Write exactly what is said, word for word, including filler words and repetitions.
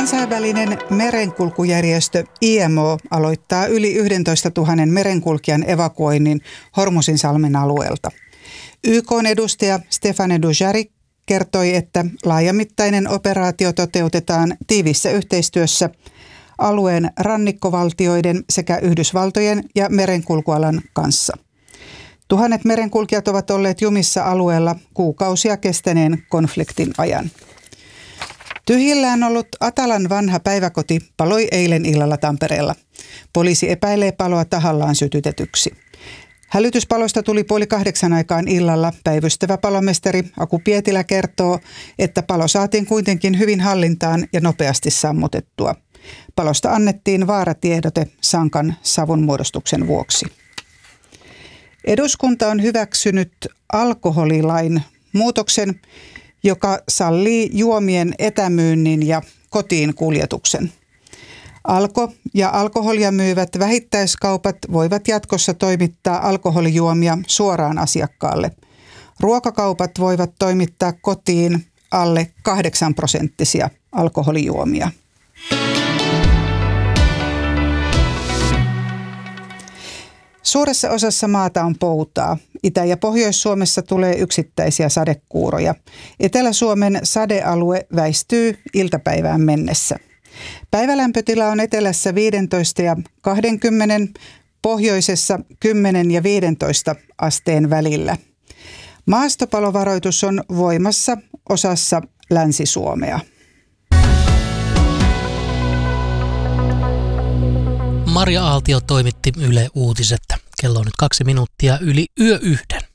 Kansainvälinen merenkulkujärjestö I M O aloittaa yli yksitoistatuhatta merenkulkijan evakuoinnin Hormuzinsalmen alueelta. Y K:n edustaja Stefane Dujarric kertoi, että laajamittainen operaatio toteutetaan tiivissä yhteistyössä alueen rannikkovaltioiden sekä Yhdysvaltojen ja merenkulkualan kanssa. Tuhannet merenkulkijat ovat olleet jumissa alueella kuukausia kestäneen konfliktin ajan. Tyhjillään ollut Atalan vanha päiväkoti paloi eilen illalla Tampereella. Poliisi epäilee paloa tahallaan sytytetyksi. Hälytyspalosta tuli puoli kahdeksan aikaan illalla. Päivystävä palomestari Aku Pietilä kertoo, että palo saatiin kuitenkin hyvin hallintaan ja nopeasti sammutettua. Palosta annettiin vaaratiedote sankan savunmuodostuksen vuoksi. Eduskunta on hyväksynyt alkoholilain muutoksen, joka sallii juomien etämyynnin ja kotiin kuljetuksen. Alko ja alkoholia myyvät vähittäiskaupat voivat jatkossa toimittaa alkoholijuomia suoraan asiakkaalle. Ruokakaupat voivat toimittaa kotiin alle kahdeksan prosenttisia alkoholijuomia. Suuressa osassa maata on poutaa. Itä- ja Pohjois-Suomessa tulee yksittäisiä sadekuuroja. Etelä-Suomen sadealue väistyy iltapäivään mennessä. Päivälämpötila on etelässä viisitoista ja kaksikymmentä, pohjoisessa kymmenen ja viisitoista asteen välillä. Maastopalovaroitus on voimassa osassa Länsi-Suomea. Maria Aaltio toimitti Yle Uutiset. Kello on nyt kaksi minuuttia yli yö yhden.